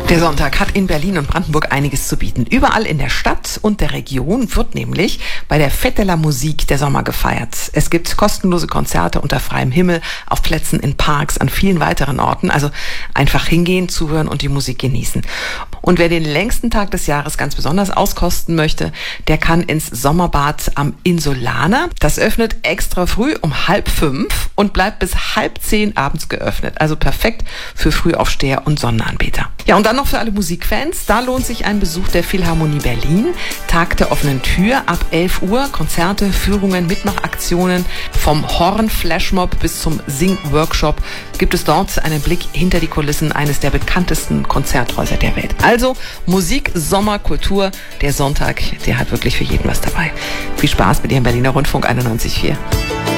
Der Sonntag hat in Berlin und Brandenburg einiges zu bieten. Überall in der Stadt und der Region wird nämlich bei der Fête de la Musique der Sommer gefeiert. Es gibt kostenlose Konzerte unter freiem Himmel, auf Plätzen, in Parks, an vielen weiteren Orten. Also einfach hingehen, zuhören und die Musik genießen. Und wer den längsten Tag des Jahres ganz besonders auskosten möchte, der kann ins Sommerbad am Insulaner. Das öffnet extra früh um 4:30 und bleibt bis 9:30 abends geöffnet. Also perfekt für Frühaufsteher und Sonnenanbeter. Ja, und dann noch für alle Musikfans. Da lohnt sich ein Besuch der Philharmonie Berlin. Tag der offenen Tür ab 11 Uhr. Konzerte, Führungen, Mitmachaktionen. Vom Horn-Flashmob bis zum Sing-Workshop gibt es dort einen Blick hinter die Kulissen eines der bekanntesten Konzerthäuser der Welt. Also Musik, Sommer, Kultur. Der Sonntag, der hat wirklich für jeden was dabei. Viel Spaß mit Ihrem Berliner Rundfunk 91.4.